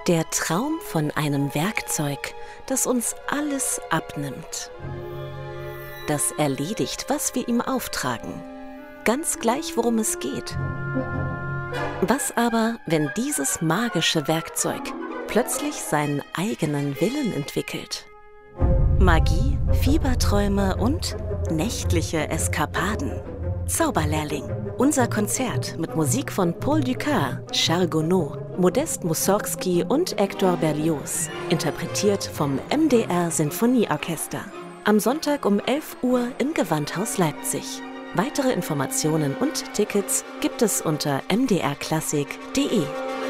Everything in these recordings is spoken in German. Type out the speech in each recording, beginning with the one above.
Der Traum von einem Werkzeug, das uns alles abnimmt. Das erledigt, was wir ihm auftragen. Ganz gleich, worum es geht. Was aber, wenn dieses magische Werkzeug plötzlich seinen eigenen Willen entwickelt? Magie, Fieberträume und nächtliche Eskapaden. Zauberlehrling. Unser Konzert mit Musik von Paul Dukas, Charles Gounod, Modest Mussorgsky und Hector Berlioz. Interpretiert vom MDR Sinfonieorchester. Am Sonntag um 11 Uhr im Gewandhaus Leipzig. Weitere Informationen und Tickets gibt es unter mdrklassik.de.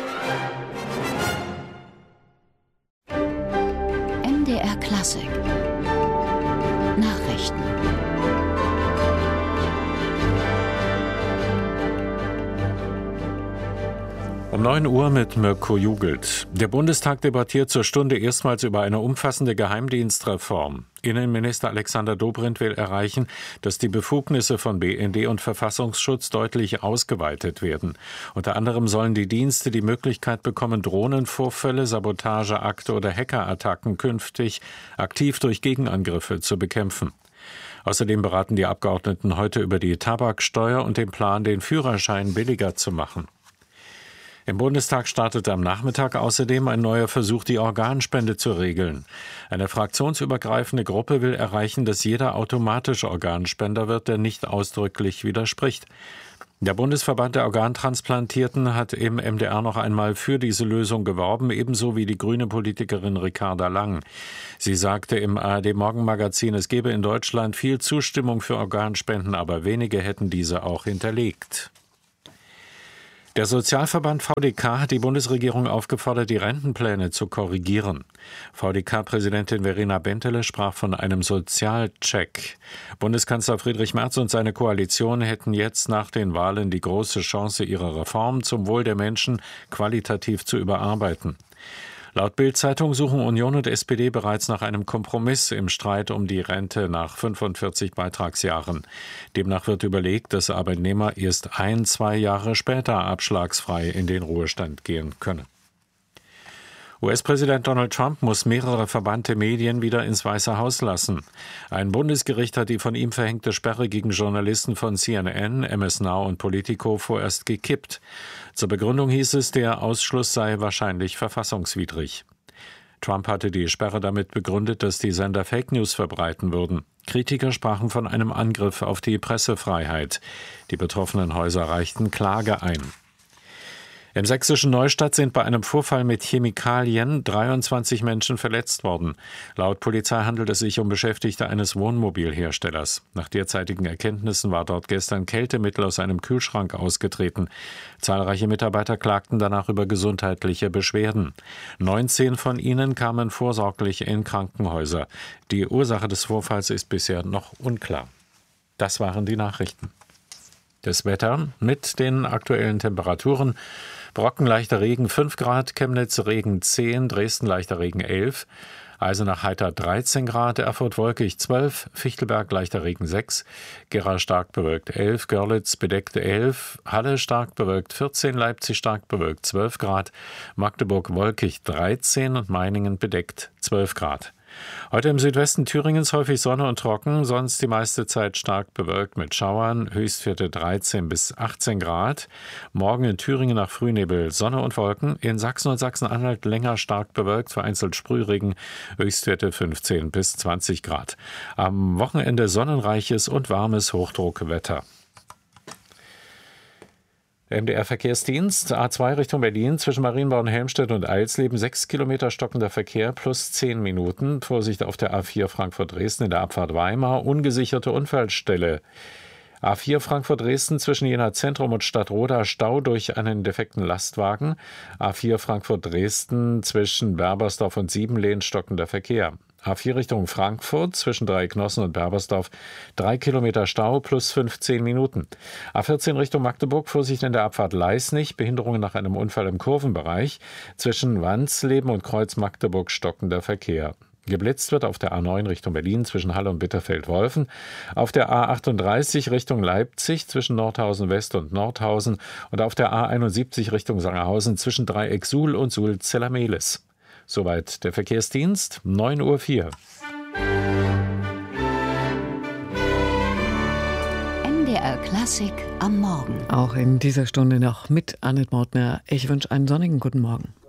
MDR Klassik Nachrichten. Um 9 Uhr mit Mirko Jugelt. Der Bundestag debattiert zur Stunde erstmals über eine umfassende Geheimdienstreform. Innenminister Alexander Dobrindt will erreichen, dass die Befugnisse von BND und Verfassungsschutz deutlich ausgeweitet werden. Unter anderem sollen die Dienste die Möglichkeit bekommen, Drohnenvorfälle, Sabotageakte oder Hackerattacken künftig aktiv durch Gegenangriffe zu bekämpfen. Außerdem beraten die Abgeordneten heute über die Tabaksteuer und den Plan, den Führerschein billiger zu machen. Im Bundestag startete am Nachmittag außerdem ein neuer Versuch, die Organspende zu regeln. Eine fraktionsübergreifende Gruppe will erreichen, dass jeder automatisch Organspender wird, der nicht ausdrücklich widerspricht. Der Bundesverband der Organtransplantierten hat im MDR noch einmal für diese Lösung geworben, ebenso wie die grüne Politikerin Ricarda Lang. Sie sagte im ARD-Morgenmagazin, es gebe in Deutschland viel Zustimmung für Organspenden, aber wenige hätten diese auch hinterlegt. Der Sozialverband VDK hat die Bundesregierung aufgefordert, die Rentenpläne zu korrigieren. VDK-Präsidentin Verena Bentele sprach von einem Sozialcheck. Bundeskanzler Friedrich Merz und seine Koalition hätten jetzt nach den Wahlen die große Chance, ihre Reform zum Wohl der Menschen qualitativ zu überarbeiten. Laut Bild-Zeitung suchen Union und SPD bereits nach einem Kompromiss im Streit um die Rente nach 45 Beitragsjahren. Demnach wird überlegt, dass Arbeitnehmer erst 1-2 Jahre später abschlagsfrei in den Ruhestand gehen können. US-Präsident Donald Trump muss mehrere verbannte Medien wieder ins Weiße Haus lassen. Ein Bundesgericht hat die von ihm verhängte Sperre gegen Journalisten von CNN, MS Now und Politico vorerst gekippt. Zur Begründung hieß es, der Ausschluss sei wahrscheinlich verfassungswidrig. Trump hatte die Sperre damit begründet, dass die Sender Fake News verbreiten würden. Kritiker sprachen von einem Angriff auf die Pressefreiheit. Die betroffenen Häuser reichten Klage ein. Im sächsischen Neustadt sind bei einem Vorfall mit Chemikalien 23 Menschen verletzt worden. Laut Polizei handelt es sich um Beschäftigte eines Wohnmobilherstellers. Nach derzeitigen Erkenntnissen war dort gestern Kältemittel aus einem Kühlschrank ausgetreten. Zahlreiche Mitarbeiter klagten danach über gesundheitliche Beschwerden. 19 von ihnen kamen vorsorglich in Krankenhäuser. Die Ursache des Vorfalls ist bisher noch unklar. Das waren die Nachrichten. Das Wetter mit den aktuellen Temperaturen. Brocken leichter Regen 5 Grad, Chemnitz Regen 10, Dresden leichter Regen 11, Eisenach heiter 13 Grad, Erfurt wolkig 12, Fichtelberg leichter Regen 6, Gera stark bewölkt 11, Görlitz bedeckt 11, Halle stark bewölkt 14, Leipzig stark bewölkt 12 Grad, Magdeburg wolkig 13 und Meiningen bedeckt 12 Grad. Heute im Südwesten Thüringens häufig Sonne und trocken, sonst die meiste Zeit stark bewölkt mit Schauern, Höchstwerte 13 bis 18 Grad. Morgen in Thüringen nach Frühnebel Sonne und Wolken, in Sachsen und Sachsen-Anhalt länger stark bewölkt, vereinzelt Sprühregen, Höchstwerte 15 bis 20 Grad. Am Wochenende sonnenreiches und warmes Hochdruckwetter. MDR-Verkehrsdienst, A2 Richtung Berlin, zwischen Marienborn, Helmstedt und Eilsleben, 6 Kilometer stockender Verkehr plus 10 Minuten. Vorsicht auf der A4 Frankfurt-Dresden in der Abfahrt Weimar, ungesicherte Unfallstelle. A4 Frankfurt-Dresden zwischen Jena Zentrum und Stadtroda, Stau durch einen defekten Lastwagen. A4 Frankfurt-Dresden zwischen Berbersdorf und Siebenlehn stockender Verkehr. A4 Richtung Frankfurt zwischen Dreiecknossen und Berbersdorf 3 Kilometer Stau plus 15 Minuten. A14 Richtung Magdeburg, Vorsicht in der Abfahrt Leisnig, Behinderungen nach einem Unfall im Kurvenbereich. Zwischen Wansleben und Kreuz Magdeburg stockender Verkehr. Geblitzt wird auf der A9 Richtung Berlin zwischen Halle und Bitterfeld-Wolfen, auf der A38 Richtung Leipzig zwischen Nordhausen West und Nordhausen und auf der A71 Richtung Sangerhausen zwischen Dreieck Suhl und Suhl-Zellameles. Soweit der Verkehrsdienst, 9:04 Uhr. NDR Klassik am Morgen. Auch in dieser Stunde noch mit Annette Mautner. Ich wünsche einen sonnigen guten Morgen.